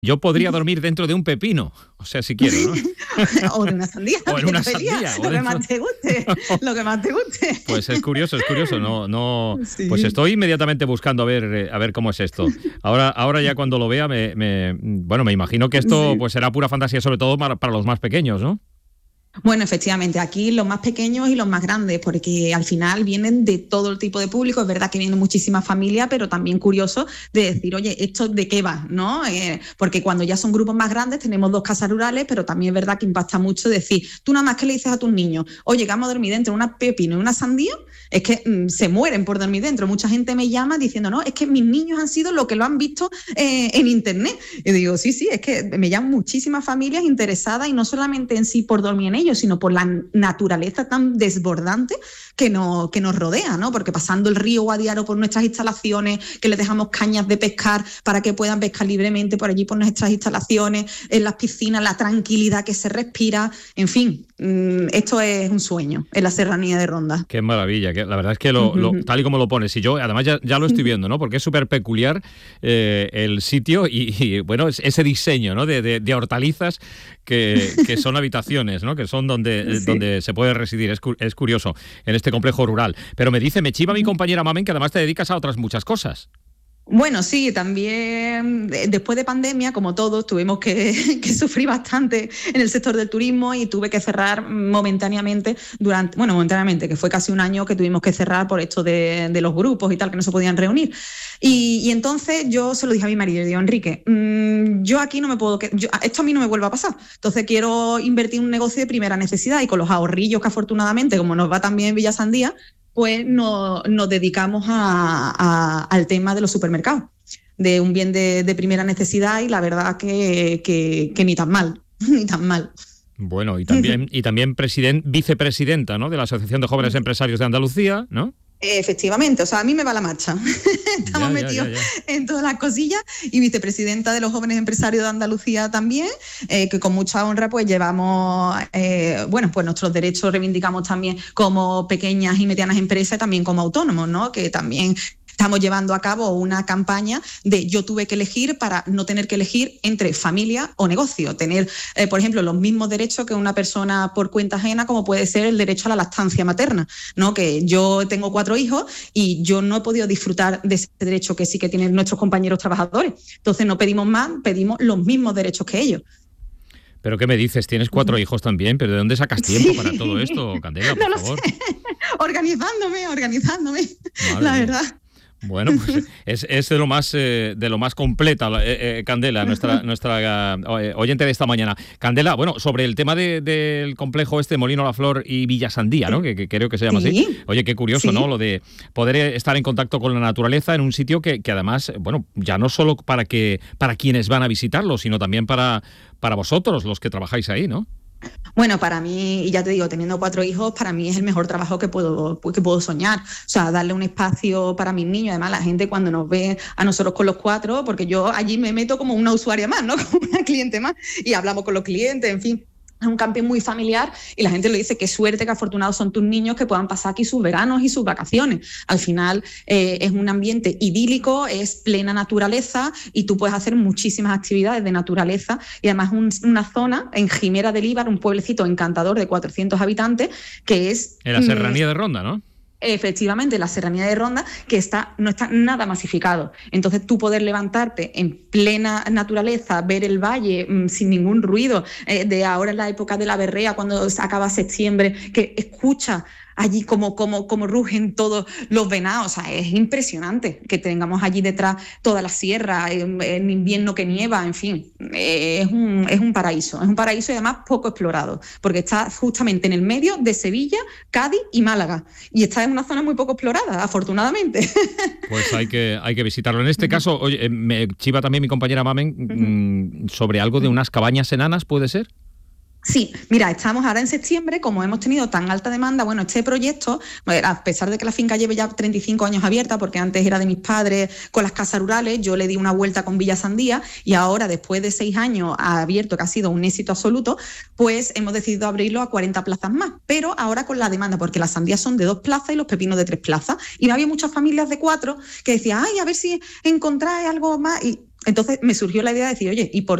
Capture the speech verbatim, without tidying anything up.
Yo podría dormir dentro de un pepino, o sea, si quiero, ¿no? O de una sandía. O en una sandía. Lo que más te guste, lo que más te guste. Pues es curioso, es curioso, no, no. Sí. Pues estoy inmediatamente buscando a ver, a ver cómo es esto. Ahora, ahora ya cuando lo vea, me, me, bueno, me imagino que esto, sí, pues será pura fantasía, sobre todo para, para los más pequeños, ¿no? Bueno, efectivamente, aquí los más pequeños y los más grandes, porque al final vienen de todo el tipo de público. Es verdad que vienen muchísimas familias, pero también curioso de decir, oye, ¿esto de qué va? ¿No? Eh, porque cuando ya son grupos más grandes tenemos dos casas rurales, pero también es verdad que impacta mucho decir, tú nada más que le dices a tus niños, oye, vamos a dormir dentro de una pepino y una sandía, es que mmm, se mueren por dormir dentro. Mucha gente me llama diciendo, no, es que mis niños han sido lo que lo han visto eh, en internet. Y digo, sí, sí, es que me llaman muchísimas familias interesadas y no solamente en sí por dormir en ellos, sino por la naturaleza tan desbordante que nos, que nos rodea, ¿no? Porque pasando el río Guadiaro por nuestras instalaciones, que les dejamos cañas de pescar para que puedan pescar libremente por allí por nuestras instalaciones, en las piscinas, la tranquilidad que se respira, en fin, esto es un sueño en la serranía de Ronda. Qué maravilla, que la verdad es que lo, lo, tal y como lo pones, y yo además ya, ya lo estoy viendo, ¿no? Porque es súper peculiar eh, el sitio y, y bueno, ese diseño, ¿no? De, de, de hortalizas que, que son habitaciones, ¿no? Que son donde, sí, donde se puede residir. Es, es curioso en este complejo rural. Pero me dice, me chiva mi compañera Mamen que además te dedicas a otras muchas cosas. Bueno, sí, también después de pandemia, como todos, tuvimos que, que sufrir bastante en el sector del turismo y tuve que cerrar momentáneamente durante, bueno, momentáneamente, que fue casi un año que tuvimos que cerrar por esto de, de los grupos y tal, que no se podían reunir. Y, y entonces yo se lo dije a mi marido, digo, Enrique, mmm, yo aquí no me puedo, yo, esto a mí no me vuelve a pasar. Entonces quiero invertir en un negocio de primera necesidad y con los ahorrillos que afortunadamente, como nos va tan bien en Villa Sandía, pues nos, nos dedicamos a, a, al tema de los supermercados, de un bien de, de primera necesidad y la verdad que, que, que ni tan mal, ni tan mal. Bueno, y también, y también president, vicepresidenta, ¿no?, de la Asociación de Jóvenes Empresarios de Andalucía, ¿no? Efectivamente, o sea, a mí me va la marcha. Estamos ya, metidos ya, ya, ya. en todas las cosillas y vicepresidenta de los jóvenes empresarios de Andalucía también, eh, que con mucha honra pues llevamos, eh, bueno, pues nuestros derechos reivindicamos también como pequeñas y medianas empresas y también como autónomos, ¿no? Que también estamos llevando a cabo una campaña de yo tuve que elegir para no tener que elegir entre familia o negocio. Tener, eh, por ejemplo, los mismos derechos que una persona por cuenta ajena, como puede ser el derecho a la lactancia materna, ¿no? Que yo tengo cuatro hijos y yo no he podido disfrutar de ese derecho que sí que tienen nuestros compañeros trabajadores. Entonces no pedimos más, pedimos los mismos derechos que ellos. ¿Pero qué me dices? Tienes cuatro hijos también, ¿pero de dónde sacas tiempo sí. para todo esto, Candela, por no favor? Sé. Organizándome, organizándome, Madre la verdad. Mía. Bueno, pues es, es de lo más eh, de lo más completa, eh, eh, Candela, nuestra nuestra eh, oyente de esta mañana. Candela, bueno, sobre el tema de, del complejo este Molino La Flor y Villa Sandía, ¿no? Que, que creo que se llama sí. así. Oye, qué curioso, sí. ¿no? Lo de poder estar en contacto con la naturaleza en un sitio que, que además, bueno, ya no solo para que para quienes van a visitarlo, sino también para para vosotros, los que trabajáis ahí, ¿no? Bueno, para mí, y ya te digo, teniendo cuatro hijos, para mí es el mejor trabajo que puedo, que puedo soñar. O sea, darle un espacio para mis niños. Además, la gente cuando nos ve a nosotros con los cuatro, porque yo allí me meto como una usuaria más, ¿no? Como una cliente más, y hablamos con los clientes, en fin. Es un camping muy familiar y la gente lo dice, qué suerte, qué afortunados son tus niños que puedan pasar aquí sus veranos y sus vacaciones. Al final eh, es un ambiente idílico, es plena naturaleza y tú puedes hacer muchísimas actividades de naturaleza y además un, una zona en Jimera del Íbar, un pueblecito encantador de cuatrocientos habitantes que es... En la serranía de Ronda, ¿no? Efectivamente, la serranía de Ronda, que está, no está nada masificado. Entonces, tú poder levantarte en plena naturaleza, ver el valle mmm, sin ningún ruido, eh, de ahora en la época de la berrea, cuando acaba septiembre, que escucha allí como, como, como rugen todos los venados. O sea, es impresionante que tengamos allí detrás toda la sierra, en, en invierno que nieva, en fin, eh, es, un, es un paraíso, es un paraíso y además poco explorado, porque está justamente en el medio de Sevilla, Cádiz y Málaga, y está en una zona muy poco explorada, afortunadamente. Pues hay que, hay que visitarlo. En este caso, oye, me chiva también mi compañera Mamen uh-huh. mmm, sobre algo de unas cabañas enanas, ¿puede ser? Sí, mira, estamos ahora en septiembre, como hemos tenido tan alta demanda, bueno, este proyecto, a pesar de que la finca lleve ya treinta y cinco años abierta, porque antes era de mis padres con las casas rurales, yo le di una vuelta con Villa Sandía y ahora, después de seis años ha abierto, que ha sido un éxito absoluto, pues hemos decidido abrirlo a cuarenta plazas más, pero ahora con la demanda, porque las sandías son de dos plazas y los pepinos de tres plazas, y había muchas familias de cuatro que decían, ay, a ver si encontráis algo más, y Entonces me surgió la idea de decir, oye, ¿y por